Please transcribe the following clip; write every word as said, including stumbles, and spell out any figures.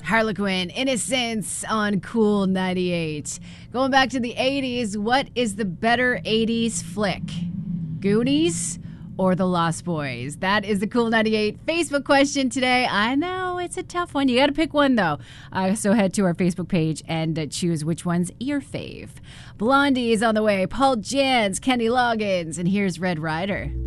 Harlequin, Innocence on Cool ninety-eight. Going back to the eighties, what is the better eighties flick? Goonies or The Lost Boys? That is the Cool ninety-eight Facebook question today. I know, it's a tough one. You got to pick one, though. Uh, so head to our Facebook page and uh, choose which one's your fave. Blondie is on the way. Paul Jans, Kenny Loggins, and here's Red Rider.